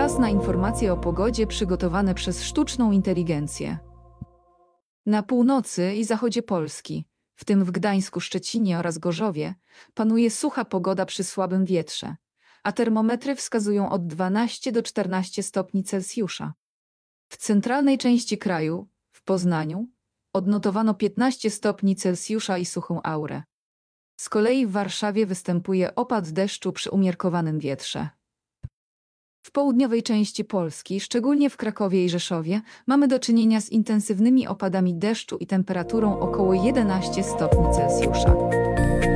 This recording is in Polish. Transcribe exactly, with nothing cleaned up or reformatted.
Czas na informacje o pogodzie przygotowane przez sztuczną inteligencję. Na północy i zachodzie Polski, w tym w Gdańsku, Szczecinie oraz Gorzowie, panuje sucha pogoda przy słabym wietrze, a termometry wskazują od dwunastu do czternastu stopni Celsjusza. W centralnej części kraju, w Poznaniu, odnotowano piętnaście stopni Celsjusza i suchą aurę. Z kolei w Warszawie występuje opad deszczu przy umiarkowanym wietrze. W południowej części Polski, szczególnie w Krakowie i Rzeszowie, mamy do czynienia z intensywnymi opadami deszczu i temperaturą około jedenastu stopni Celsjusza.